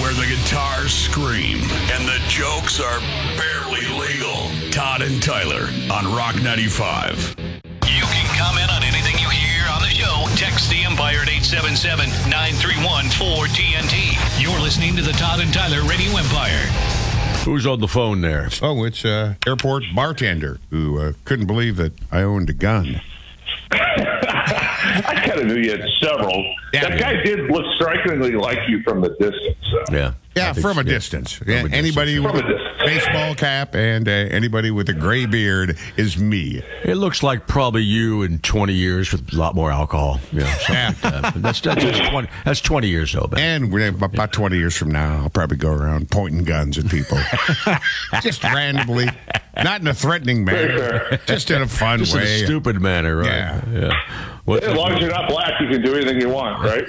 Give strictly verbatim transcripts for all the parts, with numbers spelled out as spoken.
where the guitars scream and the jokes are barely legal. Todd and Tyler on Rock ninety-five. You can comment on anything you hear on the show. Text the Empire at eight seven seven, nine three one, four T N T. You're listening to the Todd and Tyler Radio Empire. Who's on the phone there? Oh, it's uh, airport bartender who uh, couldn't believe that I owned a gun. I kind of knew you had several. Yeah, that yeah. guy did look strikingly like you from the distance. So. Yeah. Yeah, think- from a yeah. distance. From a Yeah, distance. anybody with From a a distance. baseball cap and uh, anybody with a gray beard is me. It looks like probably you in twenty years with a lot more alcohol. You know, something Yeah. like that. But That's, that's, just twenty, that's twenty years old, man. And we're about twenty years from now, I'll probably go around pointing guns at people. Just randomly. Not in a threatening manner. Just in a fun Just in way. a stupid manner, right? Yeah. yeah. What's, As long as you're not black, you can do anything you want, right?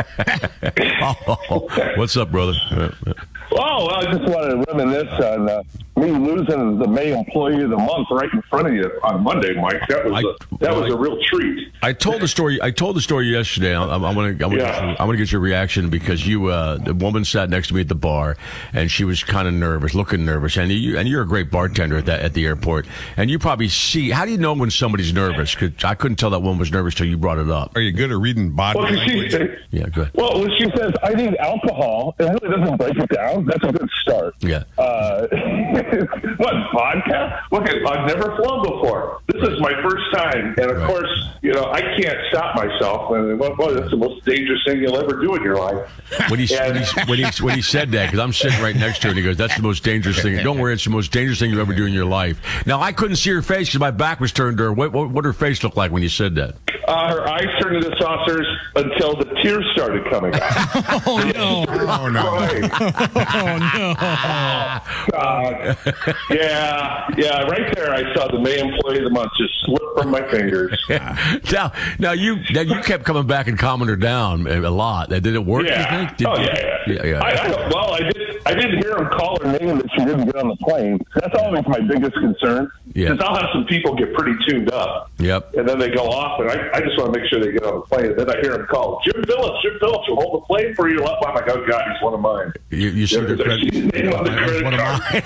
oh, what's up, brother? Uh, uh, Oh, well, I just wanted to reminisce on uh, me losing the May Employee of the Month right in front of you on Monday, Mike. That was I- a, that was I- a real treat. I told the story. I told the story yesterday. I'm, I'm gonna, I'm gonna, Yeah. get, your- I'm gonna get your reaction because you, uh, the woman sat next to me at the bar, and she was kind of nervous, looking nervous. And you, and you're a great bartender at that at the airport, and you probably see. How do you know when somebody's nervous? Because I couldn't tell that woman was nervous till you brought it up. Are you good at reading body Well, 'cause language? she, Yeah, good. well, when she says, I need alcohol, it really doesn't break it down. That's a good start. Yeah. Uh, what, vodka? Look, I've never flown before. This is my first time. And, of Right. course, you know, I can't stop myself. And, well, well, that's the most dangerous thing you'll ever do in your life. When he, And- when he when he when he said that, because I'm sitting right next to her, and he goes, "That's the most dangerous thing." Don't worry, it's the most dangerous thing you ever do in your life. Now, I couldn't see her face because my back was turned to her. What what what her face looked like when you said that? Uh, her eyes turned into saucers until the tears started coming out. Oh, no. Oh, no. Right. Oh, no. God. Yeah, yeah, right there I saw the May Employee of the Month just slip from my fingers. now, now you now you kept coming back and calming her down a lot. Did it work? Yeah. You think? Did, oh, yeah, yeah. yeah, yeah. I, I, well, I, did, I didn't hear him call her name that she didn't get on the plane. That's always my biggest concern. Yeah. Because I'll have some people get pretty tuned up. Yep. And then they go off, and I, I just want to make sure they get on the plane. And then I hear him call, Jim Phillips, Jim Phillips will hold the plane for you. I'm like, oh, God, he's one of mine. You, you see Yeah, the credit. she's name on the credit One of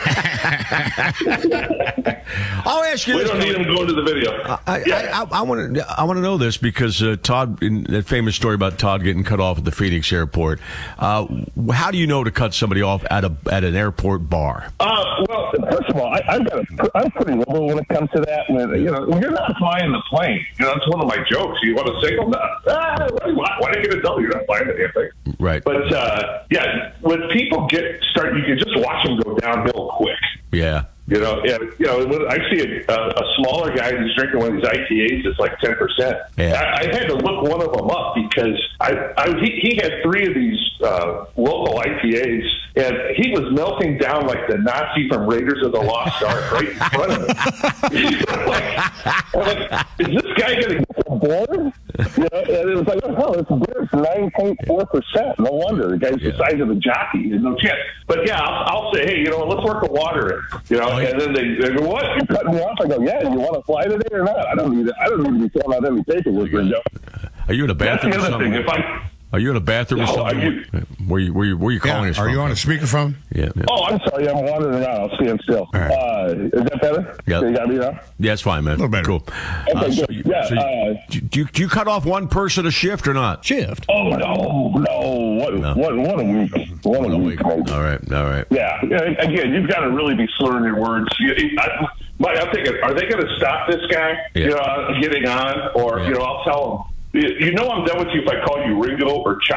card. mine. I'll ask you We this. don't need him going to the video. I, Yeah. I, I want to I want to know this because uh, Todd, in that famous story about Todd getting cut off at the Phoenix airport. Uh, how do you know to cut somebody off at a at an airport bar? Uh, well, first of all, I, I've got a, I'm pretty liberal when it comes to that. When you know, when you're not flying the plane, you know, that's one of my jokes. You want a single? No. Ah, what do you want? Why do you get a double? You're not flying the damn thing. Right. But uh, yeah, when people get start, you can just watch them go downhill quick. Yeah. You know, and, you know, when I see a, a, a smaller guy who's drinking one of these I P As that's like ten percent. Yeah. I, I had to look one of them up because I, I he, he had three of these uh, local I P As, and he was melting down like the Nazi from Raiders of the Lost Ark right in front of him. like, I'm like, is this guy going to get bored? You know, and it was like, oh, this beer's nine point four percent. No wonder. The guy's Yeah. the size of a jockey. There's no chance. But yeah, I'll, I'll say, hey, you know, let's work a water in. You know, Oh, yeah. and then they, they go, what? You're cutting me off? I go, yeah, you want to fly today or not? I don't need to, I don't need to be filling out any paperwork. Yeah. Are you in a That's bathroom the or other thing. something? If I, Are you in a bathroom or No, something? are you- Where you where you where you calling Yeah, us are from? you on a speakerphone? Yeah. yeah. oh, I'm sorry, I'm wandering around. I'll stand still. All right. Uh, is that better? Yeah. You got me now? Yeah, it's fine, man. A little better. Cool. Okay, so good. you, Yeah, so you- uh, do, do you, do you cut off one person a shift or not? Shift. Oh, no, no. What, No. what, what a week. What, a week. All mate. right. All right. Yeah. yeah, again, you've got to really be slurring your words. You, I, Mike, I'm thinking, are they going to stop this guy Yeah. you know, getting on? Or, Yeah. you know, I'll tell them, you, you know I'm done with you if I call you Ringo or Chuck.